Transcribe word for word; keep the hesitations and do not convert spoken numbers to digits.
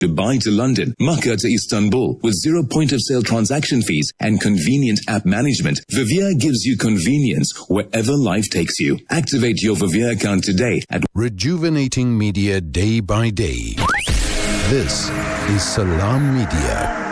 Dubai to London, Makkah to Istanbul. With zero point of sale transaction fees and convenient app management, Vivia gives you convenience wherever life takes you. Activate your Vivia account today at Rejuvenating Media Day by Day. This is Salam Media.